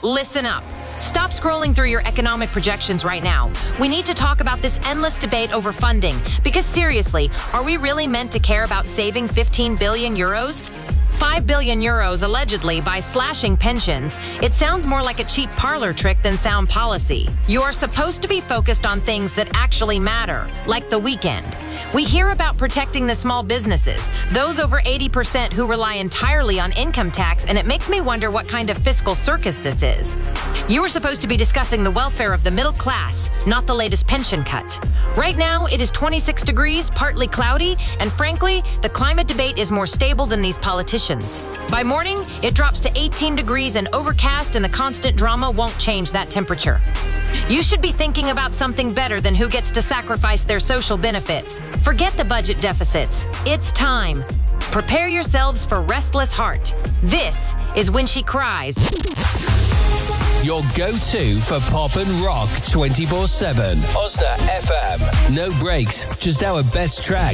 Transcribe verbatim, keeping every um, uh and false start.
Listen up. Stop scrolling through your economic projections right now. We need to talk about this endless debate over funding. Because seriously, are we really meant to care about saving fifteen billion euros? five billion euros allegedly by slashing pensions. It sounds more like a cheap parlor trick than sound policy. You are supposed to be focused on things that actually matter, like the weekend. We hear about protecting the small businesses, those over eighty percent who rely entirely on income tax, and it makes me wonder what kind of fiscal circus this is. You are supposed to be discussing the welfare of the middle class, not the latest pension cut. Right now, it is twenty-six degrees, partly cloudy, and frankly, the climate debate is more stable than these politicians. By morning, it drops to eighteen degrees and overcast, and the constant drama won't change that temperature. You should be thinking about something better than who gets to sacrifice their social benefits. Forget the budget deficits. It's time. Prepare yourselves for Restless Heart. This is When She Cries. Your go-to for pop and rock twenty-four seven. Osna F M. No breaks, just our best tracks.